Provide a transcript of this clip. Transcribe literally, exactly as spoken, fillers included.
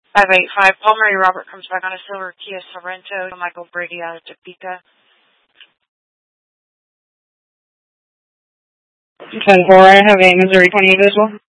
five eight five, Paul Murray Robert comes back on a silver Kia Sorrento, Michael Brady out of Topeka. ten four, I have a Missouri twenty-eight as well.